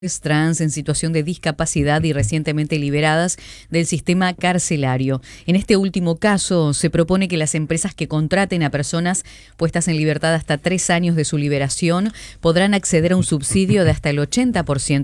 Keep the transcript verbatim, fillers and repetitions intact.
trans en situación de discapacidad y recientemente liberadas del sistema carcelario. En este último caso, se propone que las empresas que contraten a personas puestas en libertad hasta tres años de su liberación podrán acceder a un subsidio de hasta el ochenta por ciento